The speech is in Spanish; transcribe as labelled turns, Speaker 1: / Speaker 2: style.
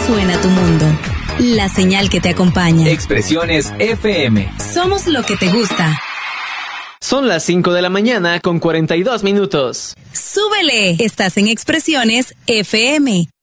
Speaker 1: suena tu mundo. La señal que te acompaña.
Speaker 2: Expresiones FM.
Speaker 1: Somos lo que te gusta.
Speaker 3: Son las 5 de la mañana con 42 minutos.
Speaker 1: ¡Súbele! Estás en Expresiones FM.